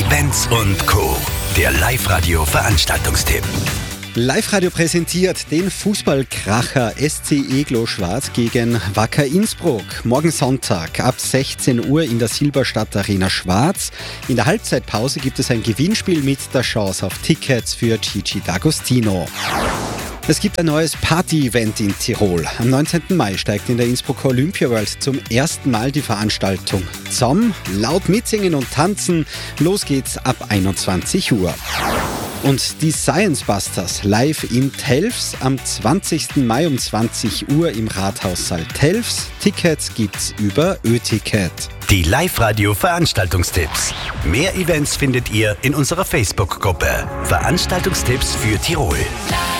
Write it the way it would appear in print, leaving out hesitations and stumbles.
Events und Co. Der Live-Radio-Veranstaltungstipp. Live-Radio präsentiert den Fußballkracher SC Eglo Schwarz gegen Wacker Innsbruck. Morgen Sonntag ab 16 Uhr in der Silberstadt Arena Schwarz. In der Halbzeitpause gibt es ein Gewinnspiel mit der Chance auf Tickets für Gigi D'Agostino. Es gibt ein neues Party-Event in Tirol. Am 19. Mai steigt in der Innsbrucker Olympiaworld zum ersten Mal die Veranstaltung zusammen. Laut mitsingen und tanzen. Los geht's ab 21 Uhr. Und die Science Busters live in Telfs am 20. Mai um 20 Uhr im Rathaussaal Telfs. Tickets gibt's über Ö-Ticket. Die Live-Radio-Veranstaltungstipps. Mehr Events findet ihr in unserer Facebook-Gruppe. Veranstaltungstipps für Tirol.